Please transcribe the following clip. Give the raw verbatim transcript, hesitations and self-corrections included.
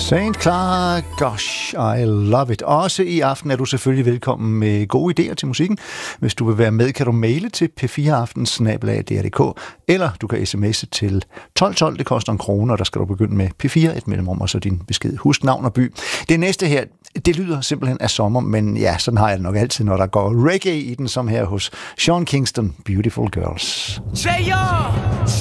Saint Clara, gosh, I love it. Også i aften er du selvfølgelig velkommen med gode idéer til musikken. Hvis du vil være med, kan du maile til p fire aften snabel-a d r punktum d k, eller du kan sms'e til tolv tolv. Det koster en krone, og der skal du begynde med P fire, et mellemrum, og så din besked. Husk navn og by. Det næste her, det lyder simpelthen af sommer, men ja, sådan har jeg det nok altid, når der går reggae i den, som her hos Sean Kingston, Beautiful Girls.